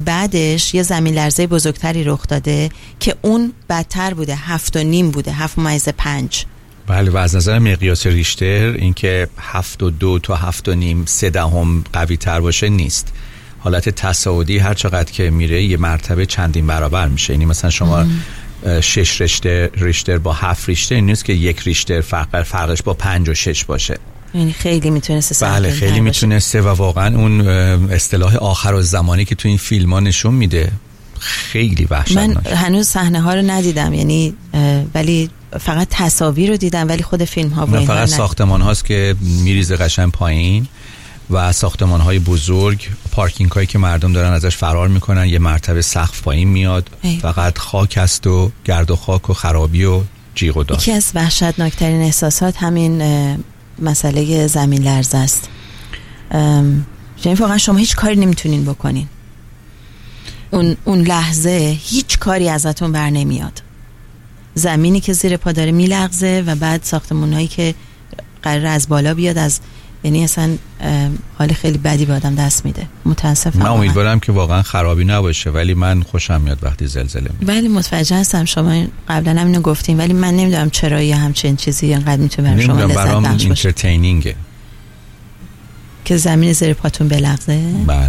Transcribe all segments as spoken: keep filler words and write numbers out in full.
بعدش یه زمین لرزه بزرگتری رخ داده که اون بدتر بوده، هفت و نیم بوده، هفت ممیز پنج. بله و از نظر مقیاس ریشتر اینکه هفت و دو تا هفت و نیم سه دهم قوی تر باشه نیست. حالت تصاعدی هر چقدر که میره یه مرتبه چندین برابر میشه. یعنی مثلا شما ام. شش ریشتر ریشتر با هفت ریشتر این نیست که یک ریشتر فرق فرقش با پنج و شش باشه. یعنی خیلی میتونسته. بله خیلی میتونسته و واقعا اون اصطلاح آخر الزمانی که تو این فیلم ها نشون میده خیلی وحشتناک. من هنوز صحنه ها رو ندیدم، یعنی ولی فقط تصاویر رو دیدم، ولی خود فیلم ها و فقط ساختمان هاست که میریزه قشنگ پایین و ساختمان های بزرگ، پارکینگ هایی که مردم دارن ازش فرار میکنن، یه مرتبه سقف پایین میاد. ای. فقط خاک است و گرد و خاک و خرابی و جیغ و داد. یکی از وحشتناکترین احساسات همین مسئله زمین لرزه است. یعنی واقعا شما هیچ کاری نمیتونین بکنین، اون اون لحظه هیچ کاری ازتون بر نمیاد. زمینی که زیر پا داره میلغزه و بعد ساختمونایی که قرار از بالا بیاد، از یعنی اصلا حال خیلی بدی به آدم دست میده. متاسفم. من امیدوارم که واقعا خرابی نباشه، ولی من خوشم میاد وقتی زلزله میاد. ولی متوجه هستم شما قبلا هم اینو گفتین، ولی من نمیدونم چرا یه همچین چیزی اینقدر میتونه برای شما لذت بخش باشه. اینترتینینگه که زمین زیر پاتون بلغزه. بله.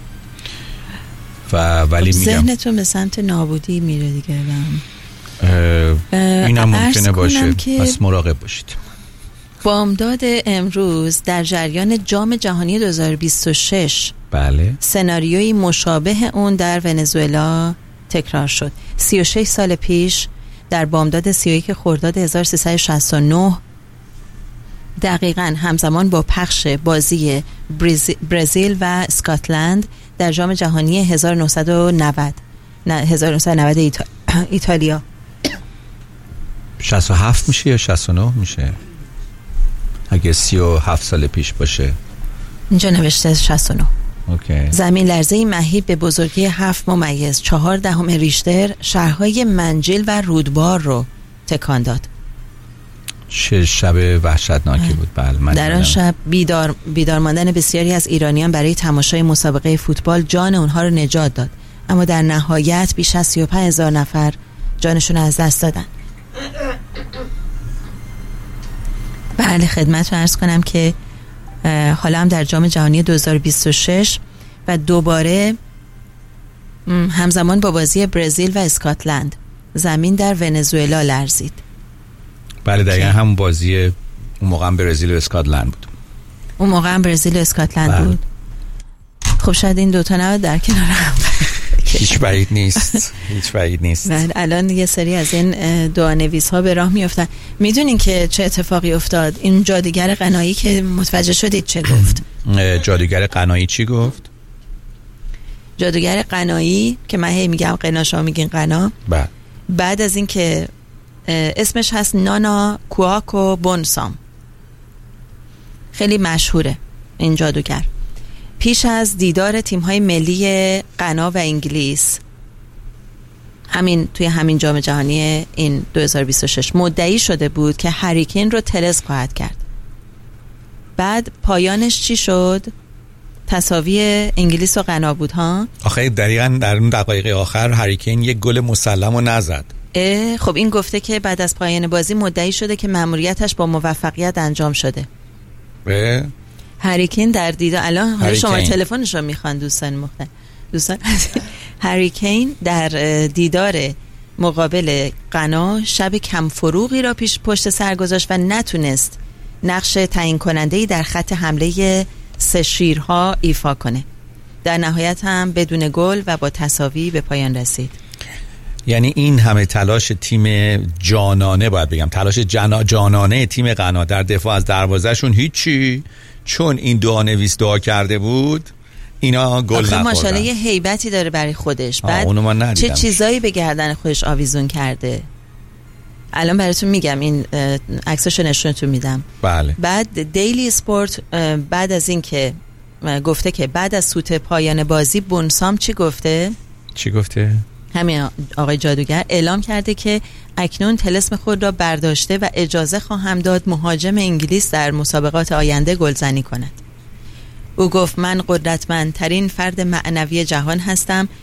و ولی میگم ذهنتون به سمت نابودی میره دیگه. اینم ممکنه باشه، پس مراقب باشید. بامداد امروز در جریان جام جهانی دو هزار و بیست و شش بله سناریویی مشابه اون در ونزوئلا تکرار شد. سی و شش سال پیش در بامداد سی و یک خرداد هزار و سیصد و شصت و نه دقیقاً همزمان با پخش بازی برزیل و اسکاتلند در جام جهانی هزار و نهصد و نود نه هزار و نهصد و نود ایتا... ایتالیا شصت و هفت میشه یا شصت و نه میشه اگه سی و هفت سال پیش باشه؟ اینجا نوشته شصت و نه. اوکی. زمین لرزه‌ای مهیب به بزرگی هفت ممیز چهار دهم ریشتر شهرهای منجیل و رودبار رو تکان داد. چه شب وحشتناکی بود. بله من در آن شب بیدار بیدار ماندن بسیاری از ایرانیان برای تماشای مسابقه فوتبال جان اونها رو نجات داد، اما در نهایت بیش از سی و پنج هزار نفر جانشون از دست دادن. بله خدمتتون عرض کنم که حالا هم در جام جهانی دو هزار و بیست و شش و دوباره همزمان با بازی برزیل و اسکاتلند زمین در ونزوئلا لرزید. بله دقیقا همون بازی اون موقع هم برزیل و اسکاتلند بود. اون موقع هم برزیل و اسکاتلند بله. بود. خب شاید این دوتا نباید در کنار هم هیچ بعید نیست هیچ بعید نیست. بله الان یه سری از این دعانویس ها به راه میافتن. میدونین که چه اتفاقی افتاد؟ این جادوگر قنایی که متوجه شدید چه گفت؟ جادوگر قنایی چی گفت؟ جادوگر قنایی که من هی میگم قنا شما میگین قنا. بله. بعد از این که اسمش هست نانا کواکو بونسام، خیلی مشهوره این جادوگر. پیش از دیدار تیم‌های ملی غنا و انگلیس همین توی همین جام جهانی این دو هزار و بیست و شش مدعی شده بود که هری کین رو طلسم خواهد کرد. بعد پایانش چی شد؟ تساوی انگلیس و غنا بود ها. آخه دقیقاً در اون دقایق آخر هری کین یک گل مسلم رو نزد. خب این گفته که بعد از پایان بازی مدعی شده که مأموریتش با موفقیت انجام شده. اه؟ هری کین در دیدار الان حالا شما تلفنش رو میخوان دوستان مختلف دوستان هری کین در دیدار مقابل غنا شب کم فروغی را پیش پشت سر گذاشت و نتونست نقش تعیین کننده‌ای در خط حمله سه شیرها ایفا کنه. در نهایت هم بدون گل و با تساوی به پایان رسید. یعنی این همه تلاش تیم جانانه، باید بگم تلاش جنا جانانه تیم غنا در دفاع از دروازه‌شون هیچی، چون این دعانویس دعا کرده بود اینا گل نخوردن. ماشاءالله یه هیبتی داره برای خودش. بعد چه چیزایی به گردن خودش آویزون کرده. الان براتون میگم، این عکساشو نشونتون میدم. بله. بعد دیلی اسپورت بعد از این که گفته که بعد از سوت پایان بازی بونسام چی گفته؟ چی گفته؟ همین آقای جادوگر اعلام کرده که اکنون طلسم خود را برداشته و اجازه خواهم داد مهاجم انگلیس در مسابقات آینده گلزنی کند. او گفت من قدرتمندترین فرد معنوی جهان هستم